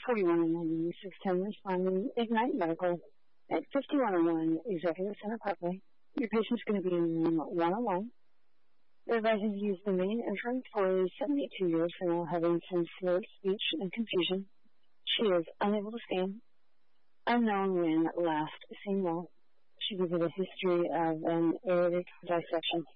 4101 610 responding Ignite Medical at 5101 Executive Center Parkway. Your patient's going to be in room 101. They're advising to use the main entrance for a 72-year-old female having some slurred speech and confusion. She is unable to stand. Unknown when last seen well. She gives it a history of an aortic dissection.